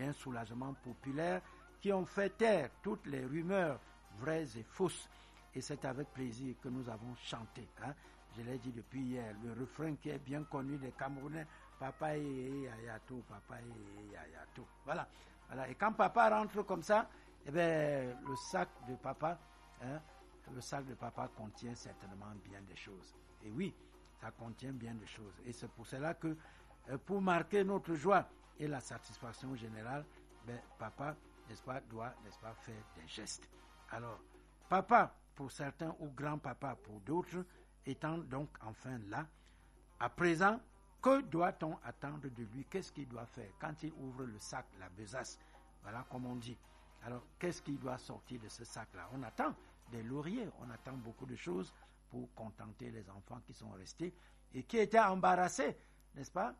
d'un soulagement populaire qui ont fait taire toutes les rumeurs vraies et fausses. Et c'est avec plaisir que nous avons chanté. Je l'ai dit depuis hier, le refrain qui est bien connu des Camerounais, Papa Yayato, Papa Yayato. Voilà. Et quand papa rentre comme ça, eh bien, le sac de papa contient certainement bien des choses. Et oui, ça contient bien des choses. Et c'est pour cela que, pour marquer notre joie et la satisfaction générale, papa, doit, faire des gestes. Alors, papa, pour certains, ou grand-papa pour d'autres, étant donc enfin là, à présent, que doit-on attendre de lui? Qu'est-ce qu'il doit faire quand il ouvre le sac, la besace? Voilà comme on dit. Alors, qu'est-ce qui doit sortir de ce sac-là? On attend des lauriers, on attend beaucoup de choses pour contenter les enfants qui sont restés et qui étaient embarrassés, n'est-ce pas,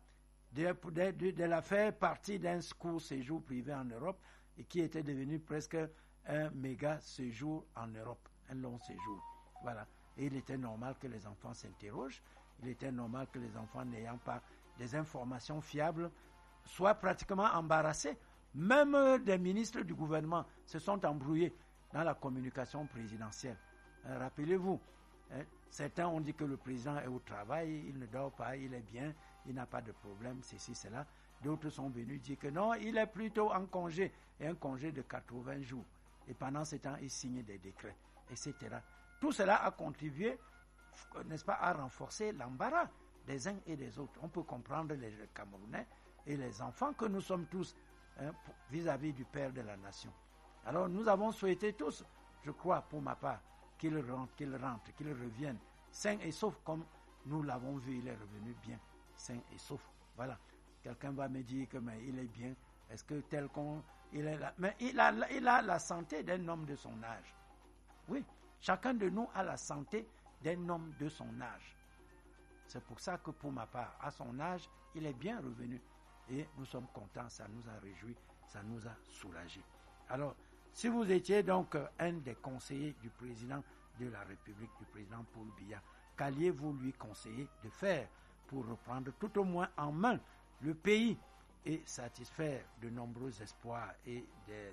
de la faire partie d'un court séjour privé en Europe et qui était devenu presque un méga séjour en Europe, un long séjour. Voilà. Et il était normal que les enfants s'interrogent, il était normal que les enfants n'ayant pas des informations fiables soient pratiquement embarrassés. Même des ministres du gouvernement se sont embrouillés dans la communication présidentielle. Rappelez-vous, certains ont dit que le président est au travail, il ne dort pas, il est bien, il n'a pas de problème, ceci, cela. D'autres sont venus dire que non, il est plutôt en congé, et un congé de 80 jours. Et pendant ce temps, il signe des décrets, etc. Tout cela a contribué, n'est-ce pas, à renforcer l'embarras des uns et des autres. On peut comprendre les Camerounais et les enfants que nous sommes tous vis-à-vis du Père de la Nation. Alors nous avons souhaité tous, je crois pour ma part, qu'il rentre, qu'il revienne sain et sauf comme nous l'avons vu, il est revenu bien, sain et sauf. Voilà. Quelqu'un va me dire que mais il est bien, est-ce que tel qu'on il est là? Mais il a la santé d'un homme de son âge. Oui, chacun de nous a la santé d'un homme de son âge. C'est pour ça que pour ma part, à son âge, il est bien revenu. Et nous sommes contents, ça nous a réjouis, ça nous a soulagés. Alors, si vous étiez donc un des conseillers du président de la République, du président Paul Biya, qu'alliez-vous lui conseiller de faire pour reprendre tout au moins en main le pays et satisfaire de nombreux espoirs et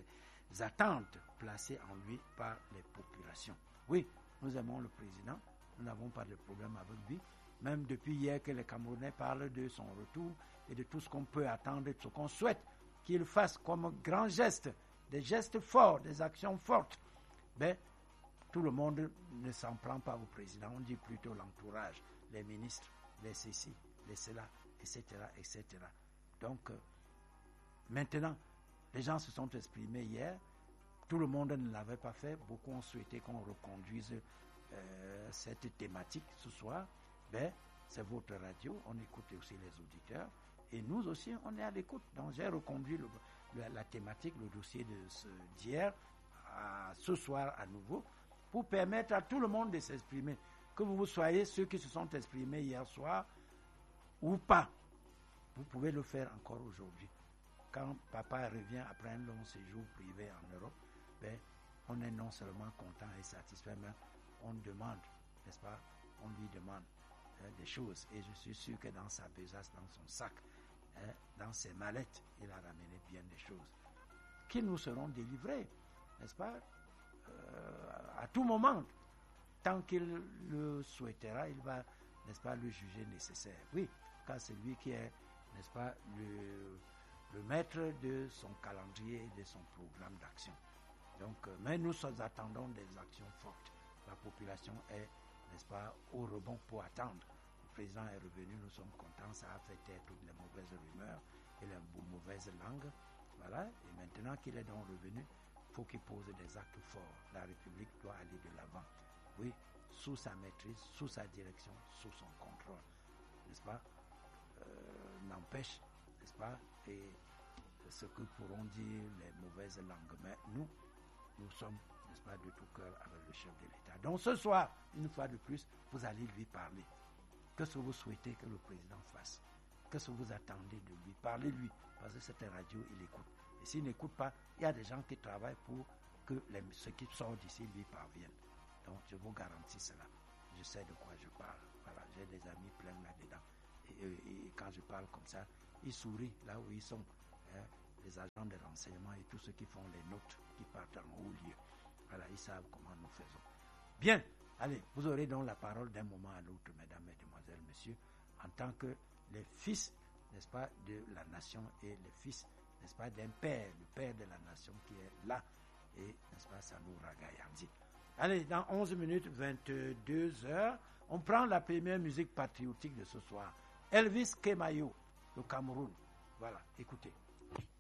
des attentes placées en lui par les populations? Oui, nous aimons le président, nous n'avons pas de problème avec lui. Même depuis hier que les Camerounais parlent de son retour et de tout ce qu'on peut attendre, de ce qu'on souhaite qu'il fasse comme grand geste, des gestes forts, des actions fortes. Ben, tout le monde ne s'en prend pas au président, on dit plutôt l'entourage, les ministres, les ceci, les cela, etc., etc. Donc, maintenant, les gens se sont exprimés hier, tout le monde ne l'avait pas fait, beaucoup ont souhaité qu'on reconduise cette thématique ce soir. Ben, c'est votre radio, on écoute aussi les auditeurs et nous aussi on est à l'écoute. Donc j'ai reconduit la thématique, le dossier d'hier à ce soir à nouveau pour permettre à tout le monde de s'exprimer. Que vous soyez ceux qui se sont exprimés hier soir ou pas, vous pouvez le faire encore aujourd'hui. Quand papa revient après un long séjour privé en Europe, ben, on est non seulement content et satisfait, mais on demande, n'est-ce pas, on lui demande des choses. Et je suis sûr que dans sa besace, dans son sac, dans ses mallettes, il a ramené bien des choses qui nous seront délivrées, n'est-ce pas, à tout moment. Tant qu'il le souhaitera, il va, n'est-ce pas, le juger nécessaire. Oui, car c'est lui qui est, n'est-ce pas, le maître de son calendrier et de son programme d'action. Donc, mais nous attendons des actions fortes. La population est, n'est-ce pas, au rebond pour attendre. Le président est revenu, nous sommes contents, ça a fait taire toutes les mauvaises rumeurs et les mauvaises langues. Voilà, et maintenant qu'il est donc revenu, il faut qu'il pose des actes forts. La République doit aller de l'avant. Oui, sous sa maîtrise, sous sa direction, sous son contrôle. N'est-ce pas? N'empêche, n'est-ce pas? Et ce que pourront dire les mauvaises langues. Mais nous sommes, n'est-ce pas, de tout cœur avec le chef de l'État. Donc ce soir, une fois de plus, vous allez lui parler. Qu'est-ce que vous souhaitez que le président fasse? Qu'est-ce que vous attendez de lui? Parlez-lui, parce que cette radio, il écoute. Et s'il n'écoute pas, il y a des gens qui travaillent pour que ce qui sort d'ici lui parvienne. Donc je vous garantis cela. Je sais de quoi je parle. Voilà, j'ai des amis pleins là-dedans. Et quand je parle comme ça, ils sourient là où ils sont. les agents de renseignement et tous ceux qui font les notes qui partent en haut lieu. Voilà, ils savent comment nous faisons. Bien, allez, vous aurez donc la parole d'un moment à l'autre, mesdames, mesdemoiselles, messieurs, en tant que les fils, n'est-ce pas, de la nation et les fils, n'est-ce pas, d'un père, le père de la nation qui est là, et, n'est-ce pas, Salou Ragayandi. Allez, dans 11 minutes, 22 heures, on prend la première musique patriotique de ce soir. Elvis Kemayo, le Cameroun. Voilà, écoutez.